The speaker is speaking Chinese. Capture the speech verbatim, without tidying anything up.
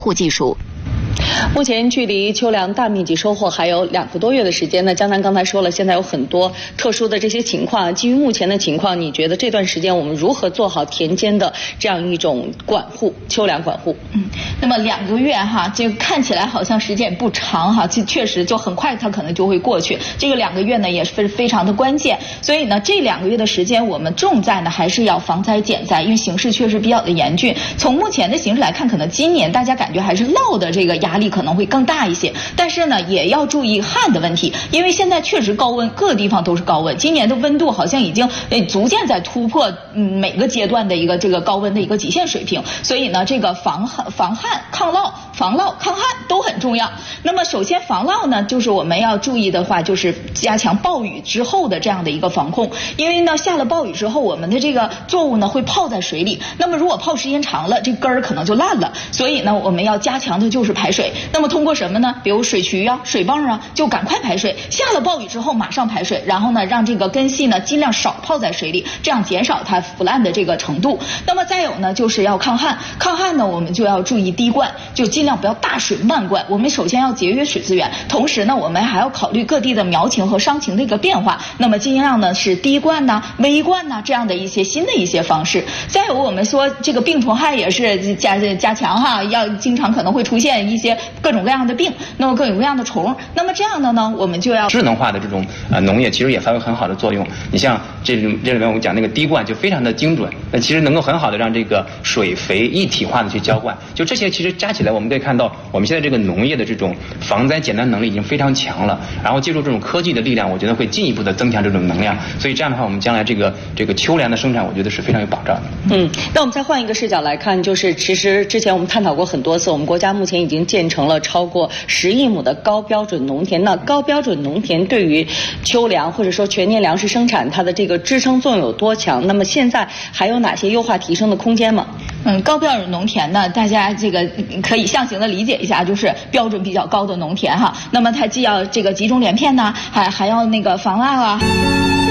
护技术。 目前距离秋粮大面积收获还有两个多月的时间呢。江南刚才说了，现在有很多特殊的这些情况。基于目前的情况，你觉得这段时间我们如何做好田间的这样一种管护，秋粮管护？ 嗯，那么两个月哈，这个看起来好像时间也不长哈，这确实就很快它可能就会过去。这个两个月呢也是非常的关键，所以呢这两个月的时间，我们重在呢还是要防灾减灾，因为形势确实比较的严峻。从目前的形势来看，可能今年大家感觉还是涝的这个压力可能会更大一些，但是呢也要注意旱的问题，因为现在确实高温，各个地方都是高温，今年的温度好像已经呃逐渐在突破嗯每个阶段的一个这个高温的一个极限水平，所以呢这个防旱防旱抗涝防涝抗旱都很重要。那么首先防涝呢，就是我们要注意的话，就是加强暴雨之后的这样的一个防控，因为呢下了暴雨之后，我们的这个作物呢会泡在水里，那么如果泡时间长了，这根儿可能就烂了，所以呢我们要加强的就是排水。那么通过什么呢？比如水渠啊、水泵啊，就赶快排水。下了暴雨之后马上排水，然后呢让这个根系呢尽量少泡在水里，这样减少它腐烂的这个程度。那么再有呢就是要抗旱，抗旱呢我们就要注意滴灌，就尽量不要大水漫灌。我们首先要节约水资源，同时呢我们还要考虑各地的苗情和伤情的一个变化，那么尽量呢是滴灌呐、微灌呐这样的一些新的一些方式。再有我们说这个病虫害也是加加强哈，要经常可能会出现一些各种各样的病，那么各种各样的虫，那么这样的呢我们就要智能化的这种呃农业其实也发挥很好的作用。你像这这里面我们讲那个滴灌就非常的精准，那其实能够很好的让这个水肥一体化的去浇灌，就这些其实加起来我们可以看到我们现在这个农业的这种防灾减灾能力已经非常强了，然后借助这种科技的力量，我觉得会进一步的增强这种能量，所以这样的话我们将来这个这个秋粮的生产我觉得是非常有保障的。 嗯，那我们再换一个视角来看，就是其实之前我们探讨过很多次，我们国家目前已经建成了超过十亿亩的高标准农田。那高标准农田对于秋粮或者说全年粮食生产它的这个支撑作用有多强？那么现在还有哪些优化提升的空间吗？ 嗯，高标准农田呢，大家这个可以象形的理解一下，就是标准比较高的农田哈。那么它既要这个集中连片呢，还还要那个防涝啊。